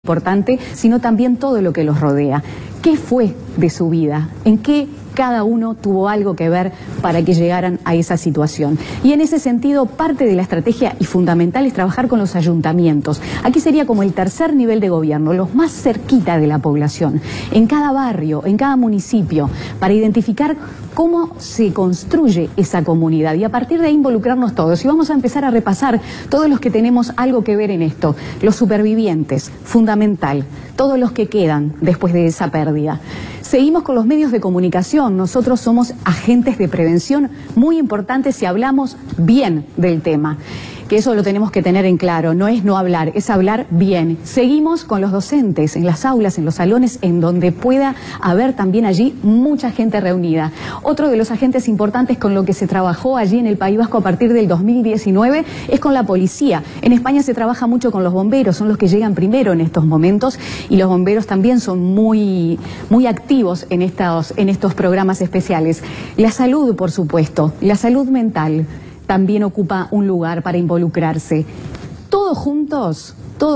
Importante, sino también todo lo que los rodea. ¿Qué fue de su vida? ¿En qué cada uno tuvo algo que ver para que llegaran a esa situación? Y en ese sentido, parte de la estrategia y fundamental es trabajar con los ayuntamientos. Aquí sería como el tercer nivel de gobierno, los más cerquita de la población, en cada barrio, en cada municipio, para identificar cómo se construye esa comunidad y a partir de ahí involucrarnos todos. Y vamos a empezar a repasar todos los que tenemos algo que ver en esto. Los supervivientes, fundamental, todos los que quedan después de esa pérdida. Seguimos con los medios de comunicación. Nosotros somos agentes de prevención muy importantes si hablamos bien del tema. Que eso lo tenemos que tener en claro, no es no hablar, es hablar bien. Seguimos con los docentes, en las aulas, en los salones, en donde pueda haber también allí mucha gente reunida. Otro de los agentes importantes con lo que se trabajó allí en el País Vasco a partir del 2019 es con la policía. En España se trabaja mucho con los bomberos, son los que llegan primero en estos momentos y los bomberos también son muy activos en estos programas especiales. La salud, por supuesto, la salud mental también ocupa un lugar para involucrarse. Todos juntos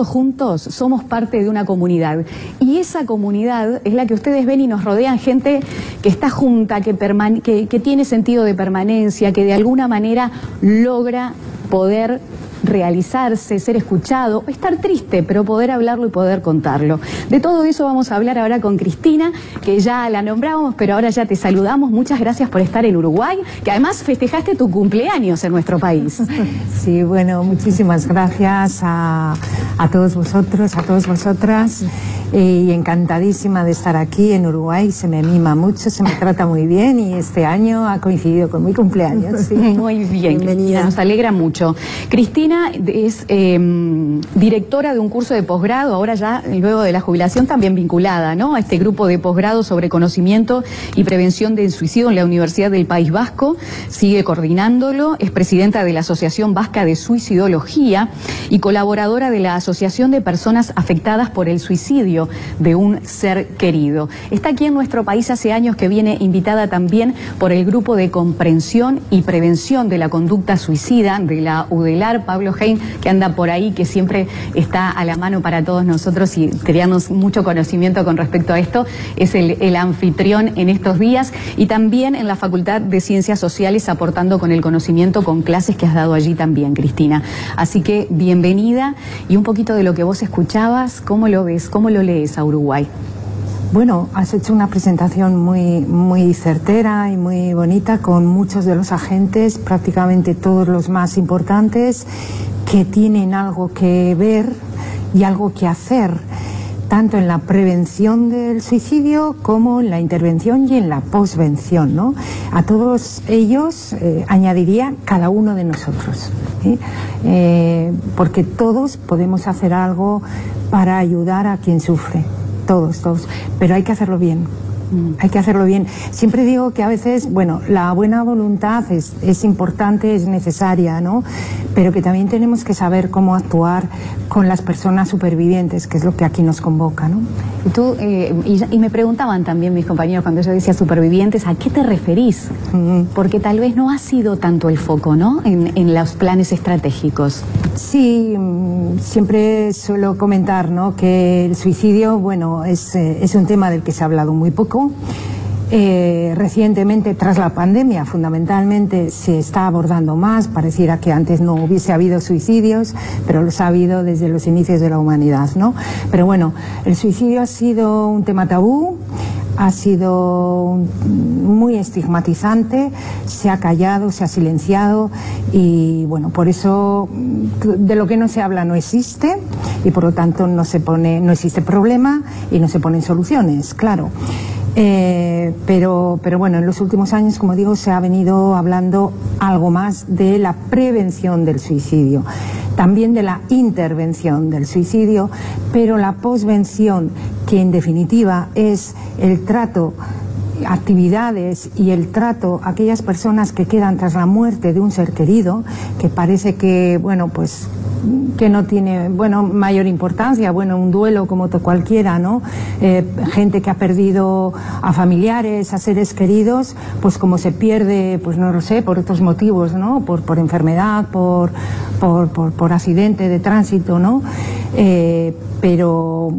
somos parte de una comunidad y esa comunidad es la que ustedes ven y nos rodean gente que está junta, que tiene sentido de permanencia, que de alguna manera logra poder realizarse, ser escuchado, estar triste, pero poder hablarlo y poder contarlo. De todo eso vamos a hablar ahora con Cristina, que ya la nombramos, pero ahora ya te saludamos. Muchas gracias por estar en Uruguay, que además festejaste tu cumpleaños en nuestro país. Sí, bueno, muchísimas gracias a todos vosotros, a todas vosotras, y encantadísima de estar aquí en Uruguay. Se me mima mucho, se me trata muy bien y este año ha coincidido con mi cumpleaños. Sí. Muy bien, bienvenida. Nos alegra mucho. Cristina es directora de un curso de posgrado, ahora ya luego de la jubilación también vinculada, ¿no?, a este grupo de posgrado sobre conocimiento y prevención del suicidio en la Universidad del País Vasco. Sigue coordinándolo, es presidenta de la Asociación Vasca de Suicidología y colaboradora de la Asociación de Personas Afectadas por el Suicidio de un Ser Querido. Está aquí en nuestro país hace años, que viene invitada también por el grupo de comprensión y prevención de la conducta suicida de la UDELAR, Pablo Hein, que anda por ahí, que siempre está a la mano para todos nosotros y crearnos mucho conocimiento con respecto a esto. Es el anfitrión en estos días y también en la Facultad de Ciencias Sociales, aportando con el conocimiento con clases que has dado allí también, Cristina. Así que bienvenida y un poquito de lo que vos escuchabas, ¿cómo lo ves, cómo lo lees a Uruguay? Bueno, has hecho una presentación muy certera y muy bonita, con muchos de los agentes, prácticamente todos los más importantes, que tienen algo que ver y algo que hacer, tanto en la prevención del suicidio como en la intervención y en la posvención, ¿no? A todos ellos añadiría cada uno de nosotros, ¿sí? Porque todos podemos hacer algo para ayudar a quien sufre. Todos, pero hay que hacerlo bien. Hay que hacerlo bien. Siempre digo que a veces, bueno, la buena voluntad es importante, es necesaria, ¿no? Pero que también tenemos que saber cómo actuar con las personas supervivientes, que es lo que aquí nos convoca, ¿no? Y me preguntaban también mis compañeros cuando yo decía supervivientes, ¿a qué te referís? Porque tal vez no ha sido tanto el foco, ¿no?, en los planes estratégicos. Sí, siempre suelo comentar, ¿no?, que el suicidio, bueno, es un tema del que se ha hablado muy poco. Recientemente, tras la pandemia, fundamentalmente se está abordando más. Pareciera que antes no hubiese habido suicidios, pero los ha habido desde los inicios de la humanidad, ¿no? Pero bueno, el suicidio ha sido un tema tabú, ha sido muy estigmatizante, se ha callado, se ha silenciado y bueno, por eso de lo que no se habla no existe y por lo tanto no existe problema y no se ponen soluciones, claro. Pero bueno, en los últimos años, como digo, se ha venido hablando algo más de la prevención del suicidio, también de la intervención del suicidio, pero la posvención, que en definitiva es el trato, actividades y el trato a aquellas personas que quedan tras la muerte de un ser querido, que parece que, bueno, pues que no tiene, bueno, mayor importancia, bueno, un duelo como cualquiera, ¿no? Gente que ha perdido a familiares, a seres queridos, pues como se pierde, pues no lo sé, por otros motivos, ¿no? Por enfermedad, por accidente de tránsito, ¿no? Pero